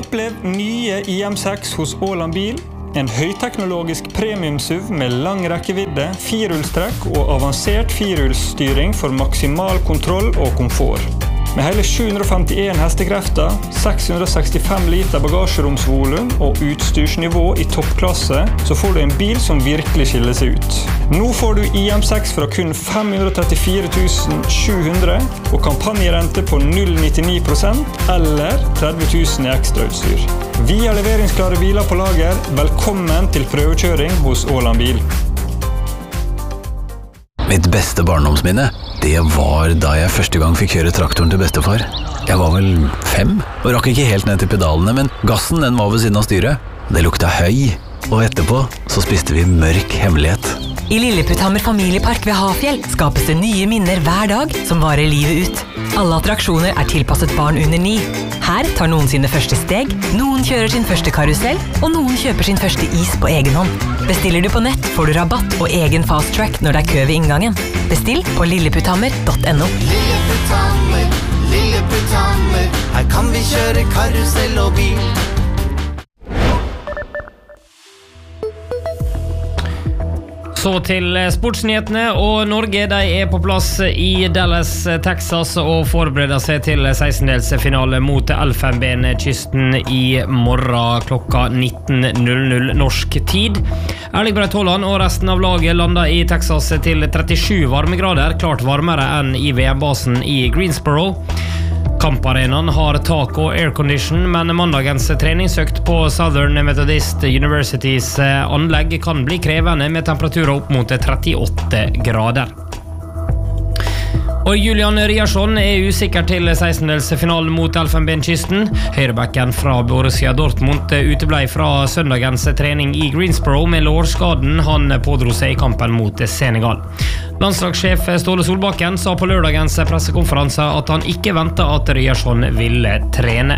Opplev nye IM6 hos Åland Bil. En høyteknologisk premium-SUV med lang rekkevidde, firehjulstrekk og avansert firehjulsstyring for maksimal kontroll og komfort. Med hele 751 hestekrefter, 665 liter bagasjeromsvolum og utstyrsnivå i toppklasse, så får du en bil som virkelig skiller seg ut. Nå får du IM6 fra kun 534 700 og kampanjerente på 0,99% eller 30 000 i ekstrautstyr. Vi har leveringsklare biler på lager. Velkommen til prøvekjøring hos Åland Bil. Mitt beste barndomsminne, det var da jeg første gang fikk kjøre traktoren til bestefar. Jeg var vel 5, og rakk ikke helt ned til pedalene, men gassen den var ved siden av styret. Det lukta høy, og etterpå så spiste vi mørk hemmelighet. I Lilleputthammer familiepark ved Hafjell skapes det nye minner hver dag som varer livet ut. Alle attraksjoner er tilpasset barn under 9. Her tar noen sine første steg, noen kjører sin første karusell, og noen kjøper sin første is på egen hånd. Bestiller du på nett, får du rabatt og egen fast track når det er kø ved inngangen. Bestill på lilleputthammer.no. Lilleputthammer, Lilleputthammer, her kan vi kjøre karusell og bil. Så til sportsnyhetene, og Norge de er på plass i Dallas, Texas og forbereder seg til 16-delsfinale mot Elfenbenkysten i morgen klokka 19:00 norsk tid. Erling Braut Haaland og resten av laget lander i Texas til 37 varmegrader, klart varmere enn i VM-basen i Greensboro. Kamparenaen har tak og aircondition, men mandagens treningsøkt på Southern Methodist Universitys anlegg kan bli krevende med temperaturer opp mot 38 grader. Og Julian Ryerson er usikker til 16-delsfinalen mot Elfenbenkysten. Høyrebacken fra Borussia Dortmund uteblei fra søndagens trening i Greensboro med lårskaden han pådro seg i kampen mot Senegal. Landslagssjef Ståle Solbakken sa på lørdagens pressekonferanse at han ikke ventet at Ryerson ville trene.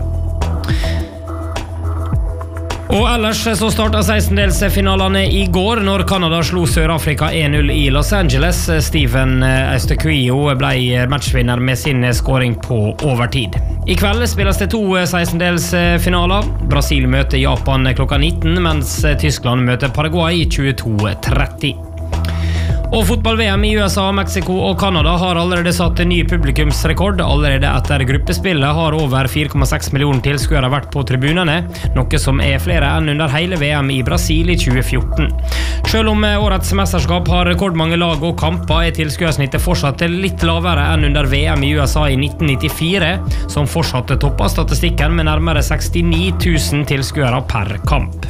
Og ellers så startet 16-delsfinalene i går når Kanada slo Sør-Afrika 1-0 i Los Angeles. Steven Eustaquio ble matchvinner med sin scoring på overtid. I kveld spilles det 2 16-delsfinaler. Brasil møter Japan klokka 19, mens Tyskland møter Paraguay 22:30. Og fotball-VM i USA, Mexico og Kanada har allerede satt en ny publikumsrekord. Allerede etter gruppespillet har over 4,6 millioner tilskuere vært på tribunene, noe som er flere enn under hele VM i Brasil i 2014. Selv om årets mesterskap har rekordmange lag og kamper, er tilskuersnittet fortsatt litt lavere enn under VM i USA i 1994, som fortsatt toppet statistikken med nærmere 69 000 tilskuere per kamp.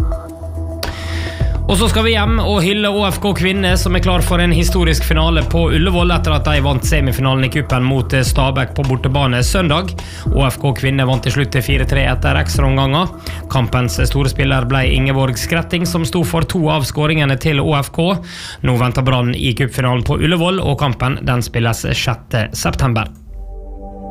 Og så skal vi hjem og hylle ÅFK Kvinner, som er klar for en historisk finale på Ullevål etter at de vant semifinalen i kuppen mot Stabæk på bortebane søndag. ÅFK Kvinner vant til slutt 4-3 etter ekstraomganger. Kampens store spiller ble Ingeborg Skretting, som sto for 2 av skåringene til ÅFK. Nå venter Brann i kuppfinalen på Ullevål, og kampen den spilles 6. september.